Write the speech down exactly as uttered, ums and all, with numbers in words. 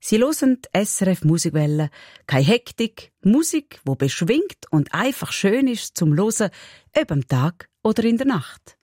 Sie hören die S R F Musikwelle. Keine Hektik, Musik, die beschwingt und einfach schön ist zum Hören, ob am Tag oder in der Nacht.